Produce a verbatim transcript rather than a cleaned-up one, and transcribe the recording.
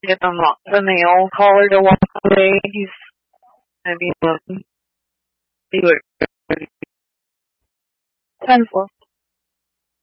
get the, mo- the nail collar to walk away. He's gonna be looking. See what ten four.